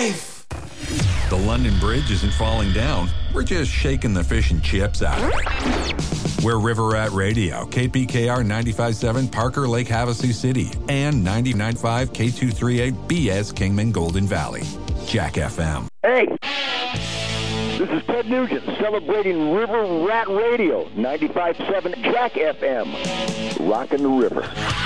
life. The London Bridge isn't falling down. We're just shaking the fish and chips out of it. We're River Rat Radio, KPKR 95.7 Parker Lake Havasu City, and 99.5 K238 BS Kingman Golden Valley. Jack FM. Hey, this is Ted Nugent celebrating River Rat Radio, 95.7 Jack FM. Rockin' the river.